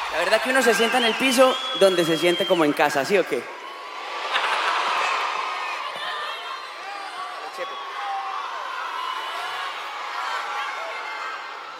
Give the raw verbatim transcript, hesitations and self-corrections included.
La verdad que uno se sienta en el piso donde se siente como en casa, ¿sí o qué?